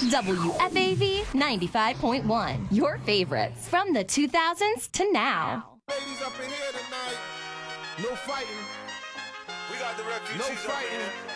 WFAV 95.1. Your favorites from the 2000s to now. Ladies up in here tonight. No fighting. We got the refugees No up in fighting. here.